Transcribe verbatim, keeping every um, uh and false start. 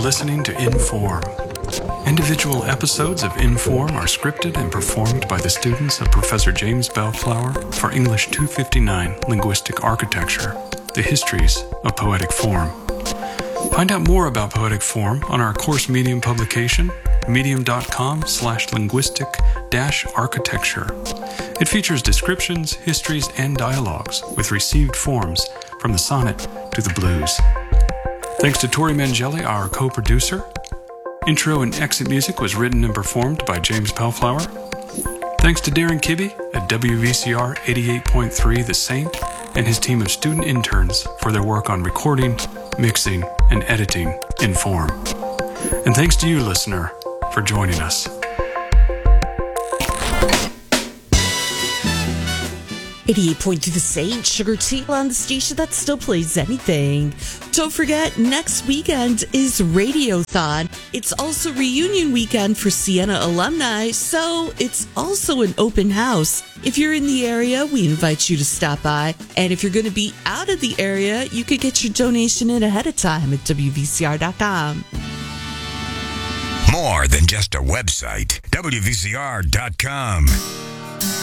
listening to Inform. Individual episodes of Inform are scripted and performed by the students of Professor James Bellflower for English two fifty-nine Linguistic Architecture, The Histories of Poetic Form. Find out more about Poetic Form on our course Medium publication, medium.com slash linguistic dash architecture. It features descriptions, histories, and dialogues with received forms from the sonnet to the blues. Thanks to Tori Mangelli, our co-producer. Intro and exit music was written and performed by James Bellflower. Thanks to Darren Kibbe at W V C R eighty-eight point three The Saint and his team of student interns for their work on recording, mixing, and editing Inform. And thanks to you, listener, for joining us. eighty-eight point two The Saint, Sugar Tea on the station that still plays anything. Don't forget, next weekend is Radiothon. It's also reunion weekend for Siena alumni, so it's also an open house. If you're in the area, we invite you to stop by. And if you're going to be out of the area, you could get your donation in ahead of time at W V C R dot com. More than just a website, W V C R dot com.